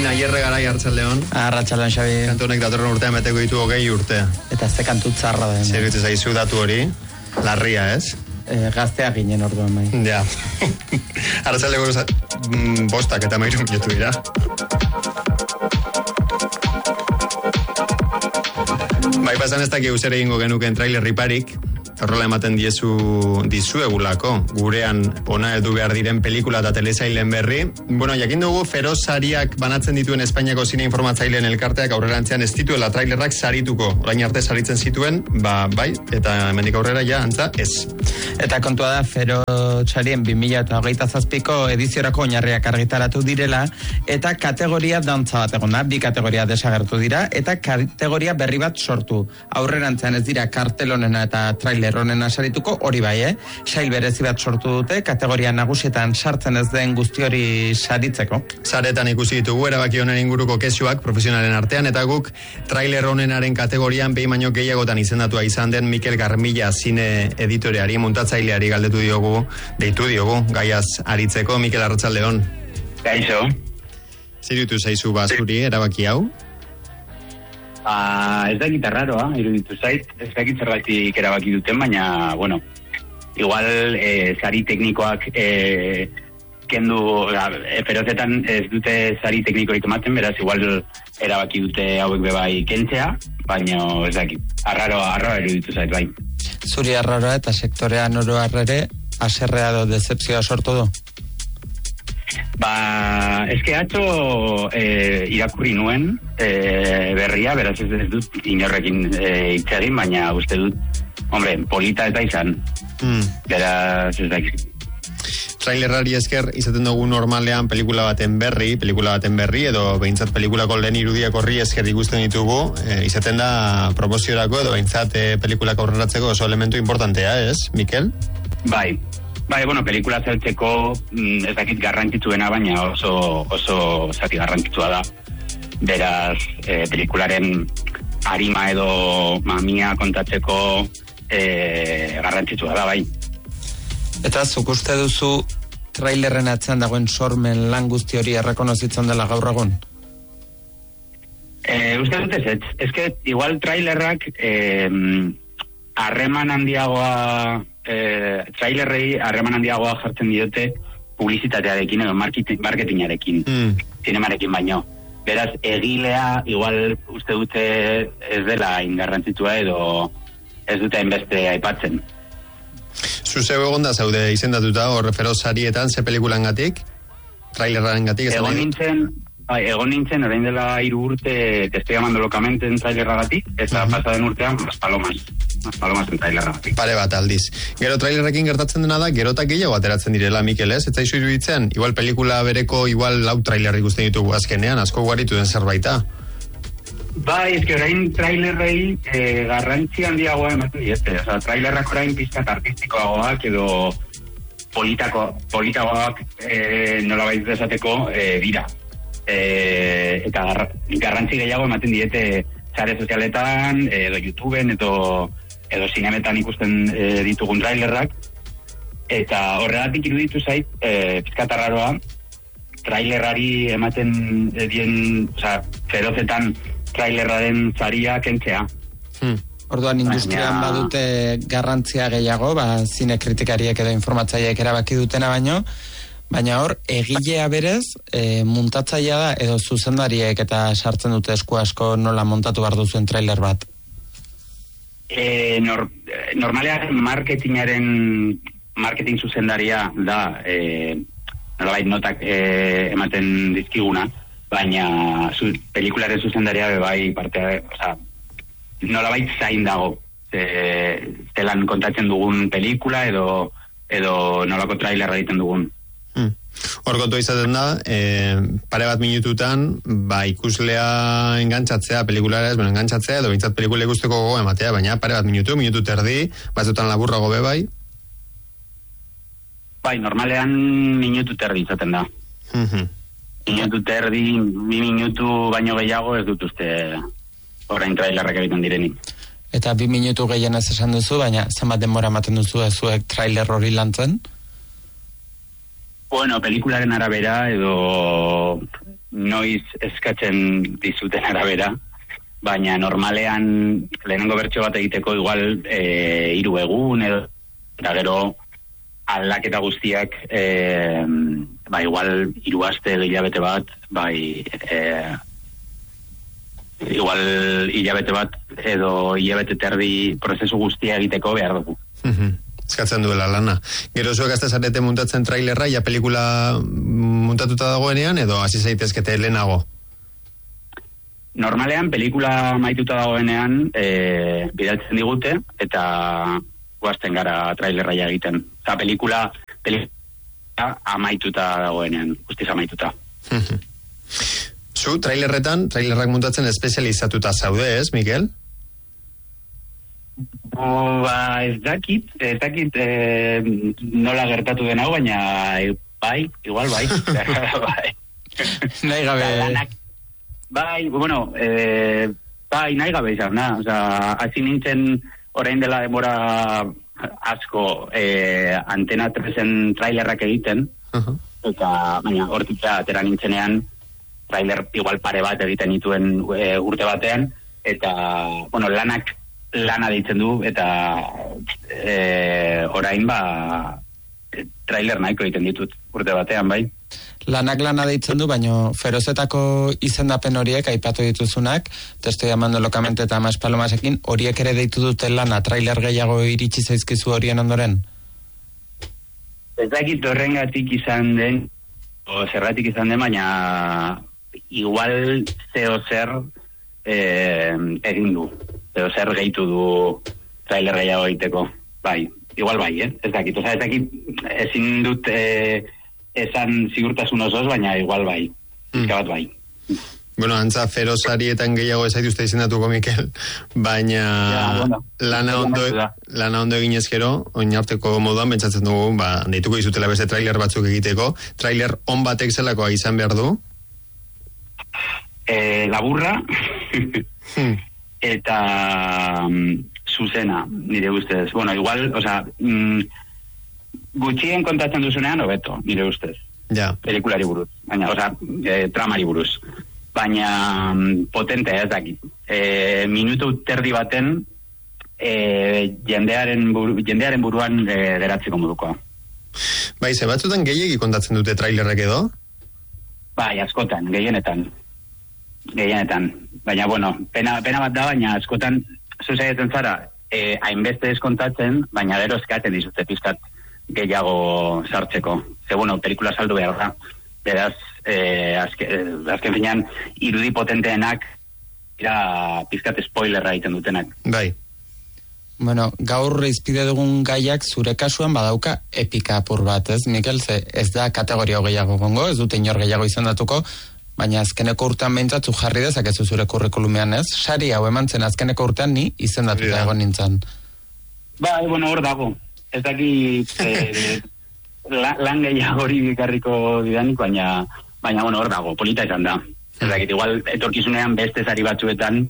Aierre Garai Arratsaldeon. Arratsaldeon, Xabi. Kantu honek datorren urtean beteko ditu 20 urte. Eta ze kantu txarra da. Zer ditu zaizu datu hori? Larria, ez? Gaztea ginen orduan bai. Ja. Arratsaldeko 5 eta 13 minutu dira. Bai, pasan ez dakigu zer egingo genuken trailer riparik. Horrela ematen dizuegulako, gurean ona edu behar diren pelikula eta telesailen berri. Bueno, jakin dugu Feroz sariak banatzen dituen Espainiako zine informatzaileen elkarteak aurrerantzean ez dituela trailerrak sarituko. Orain arte saritzen zituen, bai, eta hemendik aurrera ja antza ez. Eta kontua da Feroz sarien 2027ko ediziorako oinarriak argitaratu direla, eta kategoria dantza bat egon da, 2 kategoria desagertu dira, eta kategoria berri bat sortu. Aurrerantzean ez dira kartel honena eta trailer honena sarituko, hori bai, sail berezi bat sortu dute, kategoria nagusietan sartzen ez den guzti hori saritzeko. Saretan ikusi ditugu erabaki honen inguruko kexuak profesionalen artean, eta guk trailer honenaren kategorian behin baino gehiagotan izendatua izan den Mikel Garmilla zine editoreari, muntatzaileari galdetu deitu diogu, gaiaz aritzeko. Mikel, arratsaldeon. Gaixo. Ziritu zaizu zuri erabaki hau? Ez da gitarraroa, iruditu zait, ez da gitarratik erabaki duten, baina, bueno, igual sari teknikoak kendu, Ferozetan ez dute sari teknikorik ematen, beraz igual erabaki dute hauek bebai kentzea, baina ez da arraroa iruditu zait, bai. Zuri arraroa eta sektorean oro harrere, aserrea do decepzioa sortu du? Eske atzo irakurri nuen berria, beraz ez dut inorrekin hitz egin, baina uste dut, hombre, polita ez da izan. Beraz ez da izan. Trailerari esker izaten dugu normalean pelikula baten berri edo behintzat pelikulako lehen irudiak horri esker ikusten ditugu, izaten da promoziorako edo behintzat pelikulak aurreratzeko oso elementu importantea, ez, Mikel? Bai, bueno, pelikula zeltzeko ez dakit garrantzitsuena, baina oso zati garrantzitsua da. Beraz, pelikularen arima edo mamia kontatzeko garrantzitsua da, bai. Eta zuk uste duzu trailerren atzean dagoen sormen lan guzti hori errekonozitzen dela gaur egun? Uste dut ez, eske igual trailerrak harreman handiagoa trailerrei harreman handiagoa jartzen diote publizitatearekin edo marketingarekin, zinemarekin baino. Beraz, egilea igual uste dute ez dela ingarrantzitua edo ez dute hainbeste aipatzen. Zuzeu egon da zaude izendatuta hor Feroz sarietan, ze pelikulangatik? Trailerrangatik? Egon nintzen, orain dela 3 urte Te estoy llamando locamente en trailerragatik, eta pasaden urtean Las Palomas en trailerragatik. Pare bat aldiz. Gero trailerrekin gertatzen dena da, gerotak gehiago ateratzen direla, Mikel, ez? Eta izu iruditzen, igual pelikula bereko, igual lau trailer ikusten ditugu azkenean, asko guaritu den zerbaita. Bai, ez que orain trailerrei garrantzi handiagoa ematen diete. Osa, trailerrak orain pizkat artistikoagoak edo politagoak nolabait desateko dira. Eta garrantzi gehiago ematen diete sare sozialetan, edo YouTubeen, edo zinemetan ikusten ditugun trailerrak. Eta horregatik iruditu zait, pizkat arraroa, trailerrari ematen dien, Ferozetan trailerraren zaria kentzea. Orduan industrian badute garrantzia gehiago, zine kritikariek edo informatzaileek erabaki dutena baina hor, egilea berez, muntatzailea da, edo zuzendariek eta sartzen dute esku asko nola montatu behar duzuen trailer bat? Normalean marketing zuzendaria da, nolabait notak ematen dizkiguna, baina pelikularen zuzendaria bebai parte, nolabait zain dago, zelan kontatzen dugun pelikula edo nolako trailerra egiten dugun. Hor kontu izaten da, pare bat minututan, ikuslea engantzatzea, pelikulara ez, engantzatzea, edo bintzat pelikula ikusteko gogo ematea, baina pare bat minutu terdi, batzutan laburrago bai? Bai, normalean minutu terdi izaten da. Minutu terdi, 2 minutu baino gehiago ez dut uste orain trailerrak egiten direnik. Eta 2 minutu gehienez esan duzu, baina zenbat denbora ematen duzu zuek trailer hori lantzen? Bueno, pelikularen arabera edo noiz eskatzen dizuten arabera, baina normalean lehenengo bertso bat egiteko igual 3 egun edo, eta gero aldaketa guztiak igual 3 aste edo hilabete bat, igual hilabete bat edo hilabete terdi prozesu guztia egiteko behar dugu. Eskatzen duela lana. Gero zuek azte zarete muntatzen trailerra, ja pelikula muntatuta dagoenean, edo hasi zaitezkete lehenago? Normalean, pelikula maituta dagoenean bidaltzen digute, eta guazten gara trailerra ja egiten. Eta pelikula amaituta dagoenean, guztiz amaituta. Zu, trailerrak muntatzen espezializatuta zaude, ez, Mikel? Ez dakit nola gertatu den hau, baina igual bai. Nahi gabe. Nahi gabe izan, hasi nintzen orain dela demora asko Antena 3en trailerrak egiten, eta baina hortik atera nintzenean trailer igual pare bat egiten nituen urte batean, eta lana deitzen du, eta orain trailer nahiko egiten ditut urte batean, bai. Lanak lana deitzen du, baino Ferozetako izendapen horiek aipatu dituzunak, te estoy llamando locamente eta Mas Palomasekin, horiek ere deitu dute lana, trailer gehiago iritsi zaizkizu horien ondoren? Ez dakit horrengatik izan den, o zerratik izan den, baina igual zeo zer egin du. Edo zer gehitu du trailer gehiago egiteko. Bai, igual bai, ez dakit. Ez dakit, ezin dut esan sigurtasun osoz, baina igual bai. Izkabat bai. Bueno, antza ferozarietan gehiago ez zaituzte izendatuko, Mikel, baina lana ondo eginez gero, oinarteko moduan pentsatzen dugu, deituko izutela beste trailer batzuk egiteko. Trailer on batek zelakoa izan behar du? Laburra eta zuzena, nire ustez. Bueno, igual, gutxien kontatzen duzunean, hobeto, nire ustez. Ja. Pelikulari buruz. Baina, tramari buruz. Baina potente ez dakit. Minutu terdi baten jendearen buruan geratzeko modukoa. Bai, ze batzutan gehiegi kontatzen dute trailerrek edo? Bai, askotan, gehienetan. Baina, bueno, pena bat da, baina askotan zuzaietzen zara, hainbeste eskontatzen, baina gero eskaten dizute pizkat gehiago sartzeko. Ze, bueno, pelikula saldu behar da. Beraz, azken finean, irudi potenteenak ira pizkat spoilerra egiten dutenak. Bai. Bueno, gaur izpide dugun gaiak zure kasuan badauka epika apur bat, ez, Mikel? Ez da kategoria gehiago gongo, ez dute inor gehiago izendatuko, baina azkeneko urtean behintzatzu jarri dezakezu zure kurrikulumean, ez? Sari hau eman zen azkeneko urtean ni izendatuta egon nintzen. Bai, bueno, hor dago. Ez daki lan gehiago hori bikarriko didanik, baina bueno, hor dago, polita izan da. Ez dakit, igual etorkizunean beste sari batzuetan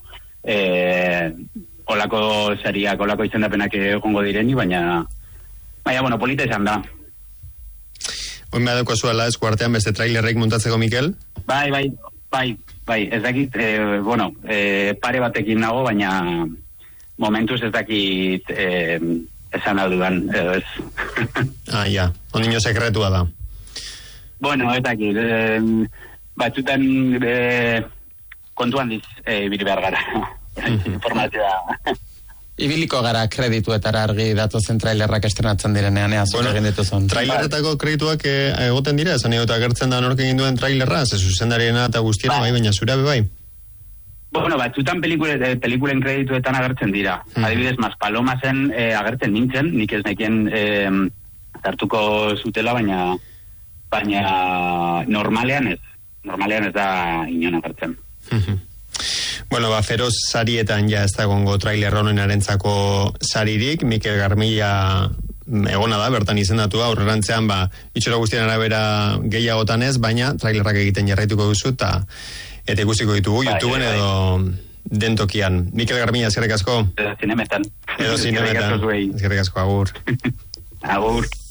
olako sariak, olako izendapenak egongo direni, baina bueno, polita izan da. Oin behar zuela eskuartean beste trailerreik muntatzeko, Mikel? Bai, ez dakit, pare batekin nago, baina momentuz ez dakit esan aldudan, edo ez. Ja, ondino sekretua da. Bueno, ez dakit, batzutan kontuan diz biri behar gara, informazioa. Ibiliko gara kredituetara argi datozen trailerrak estrenatzen direnean, egin dituzun. Traileretako kredituak egoten dira, esan egote agertzen da nork egin duen trailerra, ze zuzendariena eta guztiena, bai, baina zura bai. Bueno, batzutan pelikulen kredituetan agertzen dira. Adibidez, Mas Palomasen agertzen nintzen, nik ez nekien hartuko zutela, baina normalean ez da inon agertzen. Bueno, feroz sarietan ja ez da gongo trailer honenarentzako saririk, Mikel Garmilla egona da, bertan izendatua, aurrerantzean itxura guztien arabera gehiagotan ez, baina trailerrak egiten jarraituko duzu, eta ikusiko ditugu, YouTubeen edo dentokian. Mikel Garmilla, eskerrik asko. Edo zinemetan. Eskerrik asko, agur. Agur.